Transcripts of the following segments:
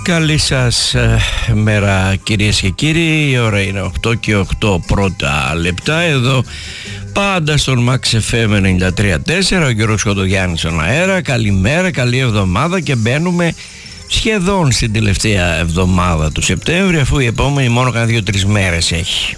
Καλή σας μέρα κυρίες και κύριοι. Η ώρα είναι 8 και 8 πρώτα λεπτά. Εδώ πάντα στον Max FM 93.4 ο Γιώργος Κοντογιάννης στον αέρα. Καλημέρα, καλή εβδομάδα και μπαίνουμε σχεδόν στην τελευταία εβδομάδα του Σεπτέμβρη, αφού η επόμενη μόνο κάνα 2-3 μέρες έχει.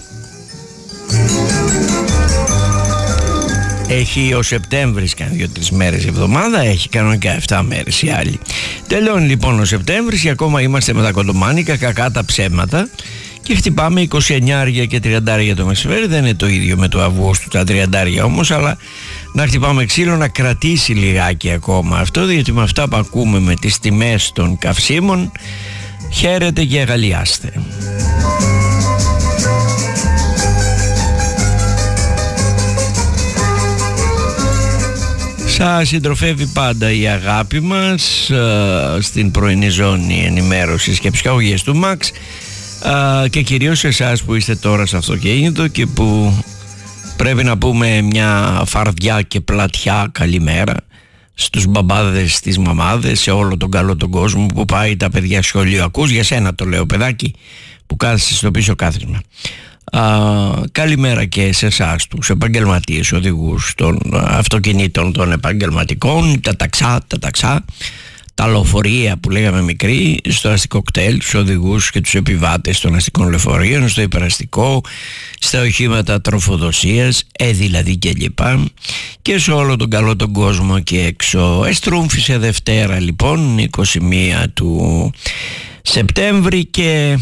Έχει ο Σεπτέμβρης κάνει 2-3 μέρες η εβδομάδα, έχει κανονικά 7 μέρες η άλλη. Τελειώνει λοιπόν ο Σεπτέμβρης και ακόμα είμαστε με τα κοντομάνικα, κακά τα ψέματα, και χτυπάμε 29 και 30 το μεσημέρι. Δεν είναι το ίδιο με το Αυγούστου τα 30 όμως, αλλά να χτυπάμε ξύλο να κρατήσει λιγάκι ακόμα αυτό, διότι με αυτά που ακούμε με τις τιμές των καυσίμων, χαίρετε και αγαλιάστε. Σας συντροφεύει πάντα η αγάπη μας στην πρωινή ζώνη ενημέρωσης και ψυχαγωγίας του Max, και κυρίως εσάς που είστε τώρα στο αυτοκίνητο και που πρέπει να πούμε μια φαρδιά και πλατιά καλημέρα στους μπαμπάδες, στις μαμάδες, σε όλο τον καλό τον κόσμο που πάει τα παιδιά σχολείο. Ακούς, για σένα το λέω παιδάκι που κάθεσαι στο πίσω κάθισμα. Καλημέρα και σε εσάς τους επαγγελματίες οδηγούς των αυτοκινήτων των επαγγελματικών, τα ταξά, τα λεωφορεία που λέγαμε μικροί, στο αστικό κτέλ, τους οδηγούς και τους επιβάτες των αστικών λεωφορείων, στο υπεραστικό, στα οχήματα τροφοδοσίας, δηλαδή και λοιπά, και σε όλο τον καλό τον κόσμο και έξω. Εστρούμφισε Δευτέρα λοιπόν, 21 του Σεπτέμβρη, και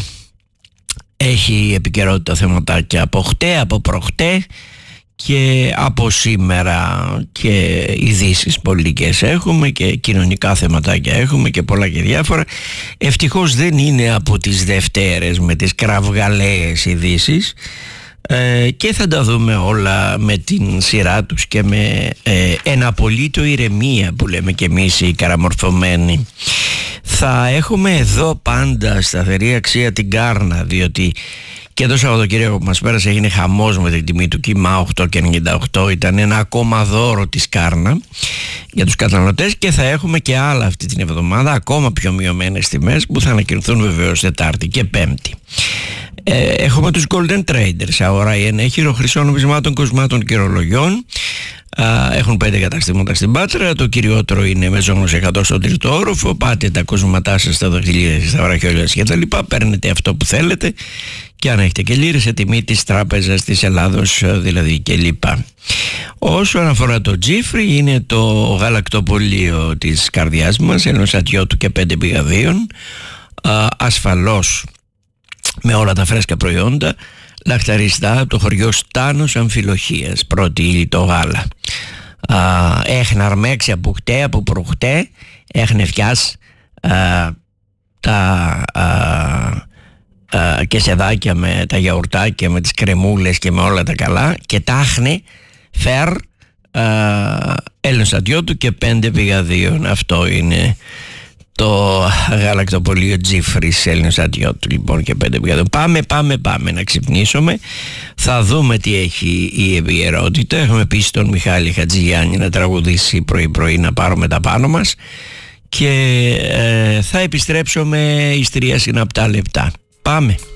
έχει επικαιρότητα θεματάκια από χτέ, από προχτέ και από σήμερα, και ειδήσεις πολιτικές έχουμε και κοινωνικά θεματάκια έχουμε και πολλά και διάφορα. Ευτυχώς δεν είναι από τις Δευτέρες με τις κραυγαλαίες ειδήσεις, και θα τα δούμε όλα με την σειρά τους και με ένα απολύτω ηρεμία που λέμε και εμείς οι καραμορφωμένοι. Θα έχουμε εδώ πάντα σταθερή αξία την κάρνα, διότι και το Σαββατοκύριακο που μας πέρασε έγινε χαμός με την τιμή του κύμα 8,98. Ήταν ένα ακόμα δώρο της κάρνα για τους καταναλωτές, και θα έχουμε και άλλα αυτή την εβδομάδα, ακόμα πιο μειωμένες τιμές που θα ανακοινωθούν βεβαίως Τετάρτη και Πέμπτη. Έχουμε τους Golden Traders, αγορά η ενέχειρο χρυσών νομισμάτων, κοσμάτων και ρολογιών. Έχουν 5 καταστήματα στην Πάτρα. Το κυριότερο είναι Μεζόνος 100 στον τρίτο όροφο. Πάτε τα κοσματά σας, στα δαχτυλίδια σας, στα βραχιόλια σας και τα λοιπά. Παίρνετε αυτό που θέλετε, και αν έχετε και λίρες, σε τιμή της Τράπεζας της Ελλάδος δηλαδή και λοιπά. Όσον αφορά το Τζίφρι, είναι το γαλακτοπωλείο της καρδιάς μας, ενός ατιώτου και 5 πηγαδίων, ασφαλώς με όλα τα φρέσκα προϊόντα, λαχταριστά από το χωριό Στάνος Αμφιλοχίας, πρώτη ύλη το γάλα. Έχουν αρμέξει από χτέ, από προχτέ, έχουν φτιάσει τα κεσεδάκια με τα γιαουρτάκια, με τις κρεμούλες και με όλα τα καλά, και τα έχουν φέρ Έλληνος ατιώτου και 5 πηγαδίων. Αυτό είναι το γαλακτοπωλείο Τζίφρις Έλληνος ατιώτου λοιπόν και 5 πηγαδίων. Πάμε να ξυπνήσουμε. Θα δούμε τι έχει η επικαιρότητα. Έχουμε πει στον Μιχάλη Χατζηγιάννη να τραγουδήσει πρωί να πάρουμε τα πάνω μας, και θα επιστρέψω με εις 3 συναπτά λεπτά. Πάμε.